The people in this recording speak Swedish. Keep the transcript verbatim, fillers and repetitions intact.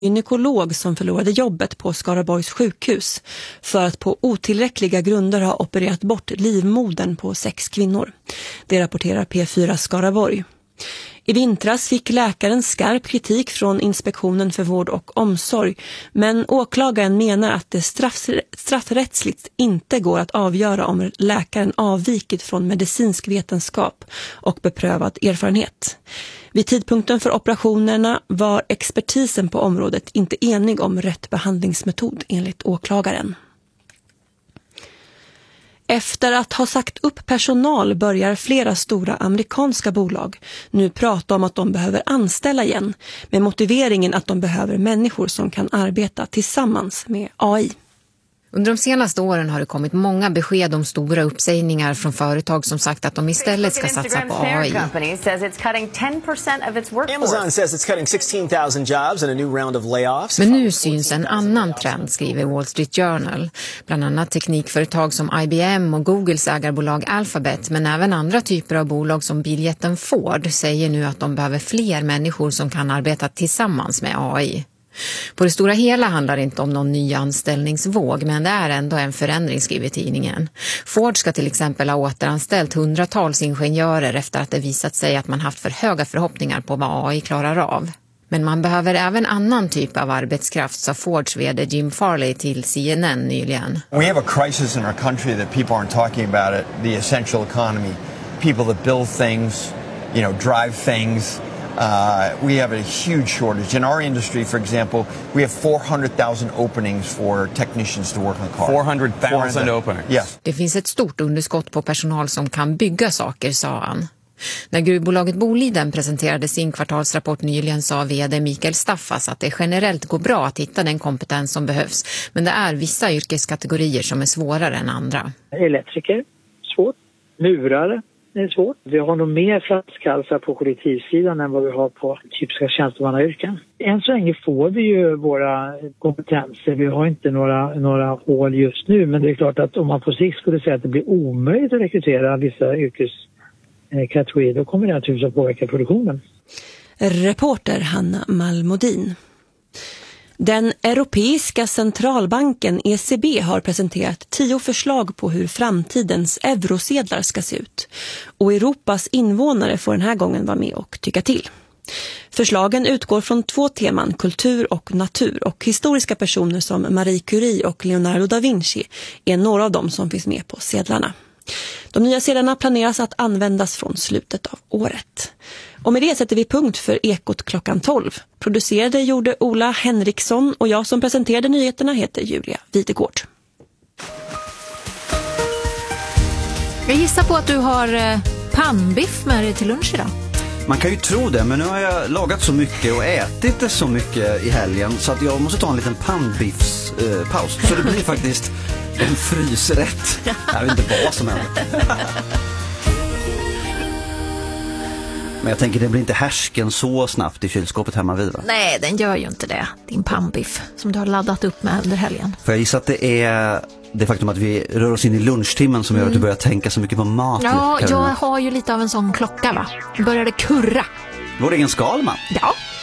gynekolog som förlorade jobbet på Skaraborgs sjukhus för att på otillräckliga grunder ha opererat bort livmodern på sex kvinnor. Det rapporterar P fyra Skaraborg. I vintras fick läkaren skarp kritik från Inspektionen för vård och omsorg, men åklagaren menar att det straff, straffrättsligt inte går att avgöra om läkaren avvikit från medicinsk vetenskap och beprövad erfarenhet. Vid tidpunkten för operationerna var expertisen på området inte enig om rätt behandlingsmetod enligt åklagaren. Efter att ha sagt upp personal börjar flera stora amerikanska bolag nu prata om att de behöver anställa igen med motiveringen att de behöver människor som kan arbeta tillsammans med A I. Under de senaste åren har det kommit många besked om stora uppsägningar från företag som sagt att de istället ska satsa på A I. Amazon says it's cutting sixteen thousand jobs in a new round of layoffs. Men nu syns en annan trend, skriver Wall Street Journal. Bland annat teknikföretag som I B M och Googles ägarbolag Alphabet, men även andra typer av bolag som biljätten Ford säger nu att de behöver fler människor som kan arbeta tillsammans med A I. På det stora hela handlar det inte om någon ny anställningsvåg, men det är ändå en förändring, skriver tidningen. Ford ska till exempel ha återanställt hundratals ingenjörer efter att det visat sig att man haft för höga förhoppningar på vad A I klarar av. Men man behöver även annan typ av arbetskraft, sa Fords vd Jim Farley till C N N nyligen. We have a crisis in our country that people aren't talking about it, the essential economy. People that build things, you know, drive things. Uh, we have a huge shortage. In our industry, for example, we have four hundred thousand openings for technicians to work on cars. four hundred thousand openings? Yes. Det finns ett stort underskott på personal som kan bygga saker, sa han. När gruvbolaget Boliden presenterade sin kvartalsrapport nyligen sa vd Mikael Staffas att det generellt går bra att hitta den kompetens som behövs. Men det är vissa yrkeskategorier som är svårare än andra. Elektriker, svårt. Murare. Det är svårt. Vi har nog mer flaskhalsar på kollektivsidan än vad vi har på typiska tjänstemannayrken. Än så länge får vi ju våra kompetenser. Vi har inte några, några hål just nu. Men det är klart att om man på sikt skulle säga att det blir omöjligt att rekrytera vissa yrkeskategorier, då kommer det naturligtvis att påverka produktionen. Reporter Hanna Malmodin. Den Europeiska centralbanken E C B har presenterat tio förslag på hur framtidens eurosedlar ska se ut. Och Europas invånare får den här gången vara med och tycka till. Förslagen utgår från två teman, kultur och natur, och historiska personer som Marie Curie och Leonardo da Vinci är några av dem som finns med på sedlarna. De nya sedlarna planeras att användas från slutet av året. Och med det sätter vi punkt för Ekot klockan tolv. Producerade gjorde Ola Henriksson och jag som presenterade nyheterna heter Julia Videgård. Jag gissar på att du har pannbiff med dig till lunch idag. Man kan ju tro det, men nu har jag lagat så mycket och ätit det så mycket i helgen så att jag måste ta en liten pannbiffspaus. Eh, så det blir faktiskt en frysrätt. Jag vet inte vad som händer. Men jag tänker det blir inte härsken så snabbt i kylskåpet hemma vid, va? Nej, den gör ju inte det. Din pannbiff som du har laddat upp med under helgen. För jag gissar att det är det faktum att vi rör oss in i lunchtimmen som gör att du börjar tänka så mycket på mat. Ja, jag har ju lite av en sån klocka, va? Började kurra. Vår egen Skalman. Ja.